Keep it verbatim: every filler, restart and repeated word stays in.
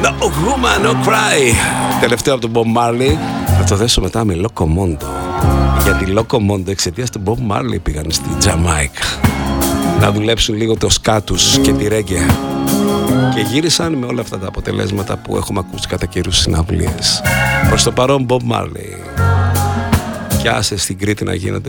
No Woman, No Cry. Τελευταίο από τον Bob Marley. Θα το δέσω μετά με Locomondo. Γιατί Locomondo εξαιτίας του Bob Marley πήγαν στη Τζαμάικα να δουλέψουν λίγο το σκά τους και τη ρέγγε. Και γύρισαν με όλα αυτά τα αποτελέσματα που έχουμε ακούσει κατά καιρούς συναυλίες. Προς το παρόν Bob Marley. Και άσε στην Κρήτη να γίνονται